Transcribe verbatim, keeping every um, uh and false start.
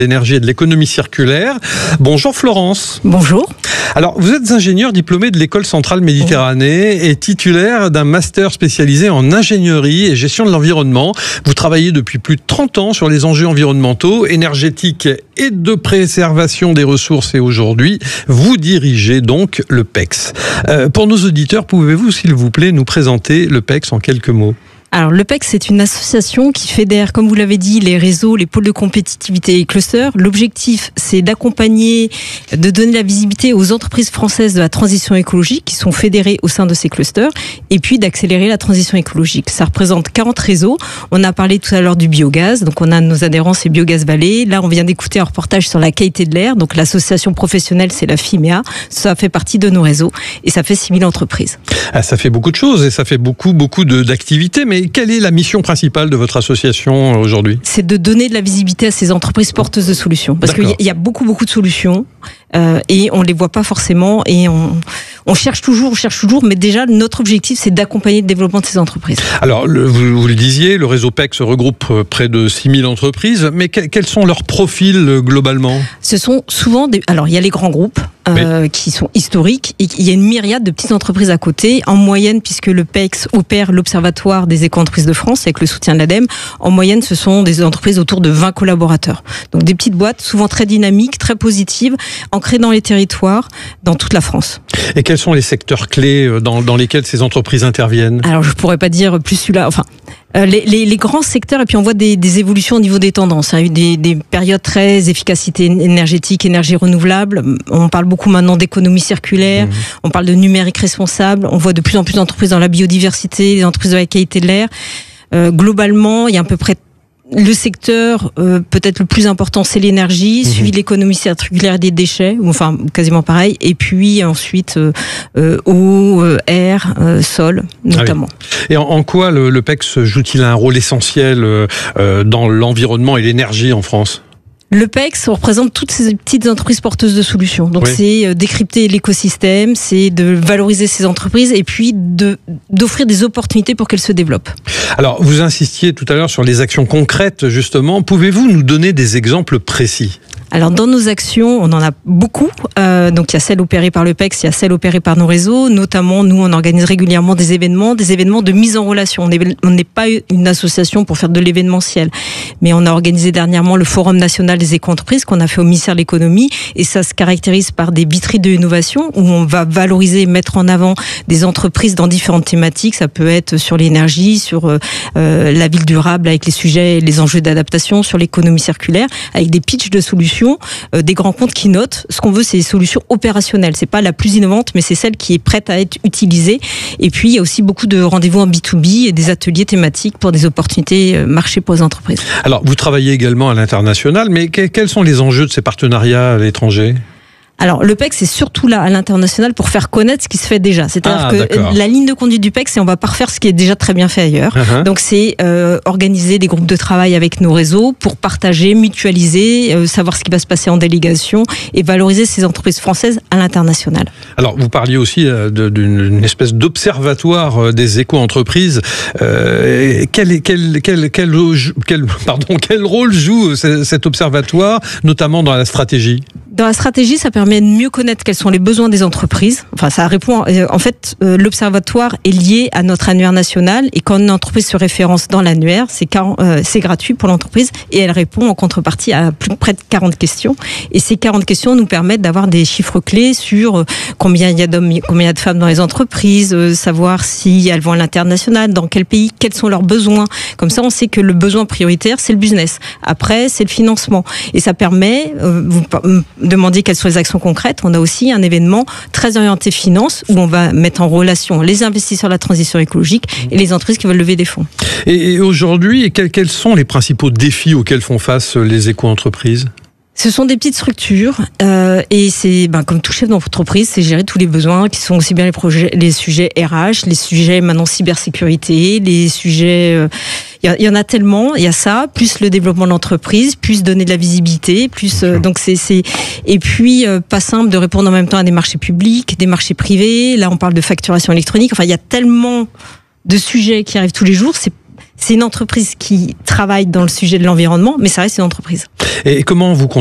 L'énergie et de l'économie circulaire. Bonjour Florence. Bonjour. Alors, vous êtes ingénieur diplômé de l'École centrale Méditerranée et titulaire d'un master spécialisé en ingénierie et gestion de l'environnement. Vous travaillez depuis plus de trente ans sur les enjeux environnementaux, énergétiques et de préservation des ressources et aujourd'hui, vous dirigez donc le P E X. Euh, pour nos auditeurs, pouvez-vous, s'il vous plaît, nous présenter le P E X en quelques mots ? Alors, le P E X, c'est une association qui fédère, comme vous l'avez dit, les réseaux, les pôles de compétitivité et clusters. L'objectif, c'est d'accompagner, de donner la visibilité aux entreprises françaises de la transition écologique qui sont fédérées au sein de ces clusters et puis d'accélérer la transition écologique. Ça représente quarante réseaux. On a parlé tout à l'heure du biogaz. Donc, on a nos adhérents, c'est Biogaz Vallée. Là, on vient d'écouter un reportage sur la qualité de l'air. Donc, l'association professionnelle, c'est la FIMEA. Ça fait partie de nos réseaux et ça fait six mille entreprises. Ah, ça fait beaucoup de choses et ça fait beaucoup, beaucoup de, d'activités. Mais quelle est la mission principale de votre association aujourd'hui ? C'est de donner de la visibilité à ces entreprises porteuses de solutions. Parce D'accord. qu'il y a beaucoup, beaucoup de solutions euh, et on ne les voit pas forcément. Et on, on cherche toujours, on cherche toujours. Mais déjà, notre objectif, c'est d'accompagner le développement de ces entreprises. Alors, le, vous, vous le disiez, le réseau P E X regroupe près de six mille entreprises. Mais que, quels sont leurs profils globalement ? Ce sont souvent des... Alors, il y a les grands groupes. Euh, oui. qui sont historiques et il y a une myriade de petites entreprises à côté. En moyenne, puisque le P E X opère l'Observatoire des éco-entreprises de France avec le soutien de l'ADEME, en moyenne, ce sont des entreprises autour de vingt collaborateurs. Donc des petites boîtes, souvent très dynamiques, très positives, ancrées dans les territoires, dans toute la France. Et quels sont les secteurs clés dans, dans lesquels ces entreprises interviennent ? Alors, je ne pourrais pas dire plus celui-là. Enfin, euh, les, les, les grands secteurs, et puis on voit des, des évolutions au niveau des tendances. Il y a eu des, des périodes très efficacité énergétique, énergie renouvelable. On parle beaucoup maintenant d'économie circulaire. Mmh. On parle de numérique responsable. On voit de plus en plus d'entreprises dans la biodiversité, des entreprises de la qualité de l'air. Euh, globalement, il y a à peu près le secteur euh, peut-être le plus important, c'est l'énergie, mmh. suivi de l'économie circulaire des déchets, ou enfin quasiment pareil, et puis ensuite euh, euh, eau, euh, air, euh, sol, notamment. Ah oui. Et en, en quoi le, le P E X joue-t-il un rôle essentiel euh, dans l'environnement et l'énergie en France ? Le P E X représente toutes ces petites entreprises porteuses de solutions. Donc, oui. c'est décrypter l'écosystème, c'est de valoriser ces entreprises et puis de, d'offrir des opportunités pour qu'elles se développent. Alors, vous insistiez tout à l'heure sur les actions concrètes, justement. Pouvez-vous nous donner des exemples précis ? Alors, dans nos actions, on en a beaucoup. Euh, donc, il y a celles opérées par le P E X, il y a celles opérées par nos réseaux. Notamment, nous, on organise régulièrement des événements, des événements de mise en relation. On n'est pas une association pour faire de l'événementiel. Mais on a organisé dernièrement le Forum national des éco-entreprises qu'on a fait au ministère de l'économie. Et ça se caractérise par des vitrines de l'innovation où on va valoriser, mettre en avant des entreprises dans différentes thématiques. Ça peut être sur l'énergie, sur euh, la ville durable avec les sujets, les enjeux d'adaptation, sur l'économie circulaire, avec des pitchs de solutions. Euh, des grands comptes qui notent. Ce qu'on veut, c'est des solutions opérationnelles. C'est pas la plus innovante, mais c'est celle qui est prête à être utilisée. Et puis, il y a aussi beaucoup de rendez-vous en B deux B et des ateliers thématiques pour des opportunités euh, marché pour les entreprises. Alors, vous travaillez également à l'international, mais que, quels sont les enjeux de ces partenariats à l'étranger ? Alors, le P E X, c'est surtout là, à l'international, pour faire connaître ce qui se fait déjà. C'est-à-dire ah, que d'accord. la ligne de conduite du P E X, c'est on va pas refaire ce qui est déjà très bien fait ailleurs. Uh-huh. Donc, c'est euh, organiser des groupes de travail avec nos réseaux pour partager, mutualiser, euh, savoir ce qui va se passer en délégation et valoriser ces entreprises françaises à l'international. Alors, vous parliez aussi euh, de, d'une espèce d'observatoire des éco-entreprises. Euh, quel, quel, quel, quel, quel, pardon, quel rôle joue cet observatoire, notamment dans la stratégie ? Dans la stratégie, ça permet de mieux connaître quels sont les besoins des entreprises. Enfin, ça répond. En fait, euh, l'observatoire est lié à notre annuaire national et quand une entreprise se référence dans l'annuaire, c'est, quarante, euh, c'est gratuit pour l'entreprise et elle répond en contrepartie à plus près de quarante questions. Et ces quarante questions nous permettent d'avoir des chiffres clés sur combien il y a d'hommes, combien il y a de femmes dans les entreprises, euh, savoir si elles vont à l'international, dans quel pays, quels sont leurs besoins. Comme ça, on sait que le besoin prioritaire, c'est le business. Après, c'est le financement. Et ça permet, euh, vous demander quelles sont les actions concrètes. On a aussi un événement très orienté finance où on va mettre en relation les investisseurs de la transition écologique et les entreprises qui veulent lever des fonds. Et, et aujourd'hui, quels, quels sont les principaux défis auxquels font face les éco-entreprises ? Ce sont des petites structures euh, et c'est ben, comme tout chef d'entreprise, c'est gérer tous les besoins qui sont aussi bien les projets, les sujets R H, les sujets maintenant cybersécurité, les sujets. Euh, il y, y en a tellement. Il y a ça, plus le développement de l'entreprise, plus donner de la visibilité, plus euh, donc c'est c'est et puis euh, pas simple de répondre en même temps à des marchés publics, des marchés privés. Là, on parle de facturation électronique. Enfin, il y a tellement de sujets qui arrivent tous les jours. C'est c'est une entreprise qui travaille dans le sujet de l'environnement, mais ça reste une entreprise. Et comment vous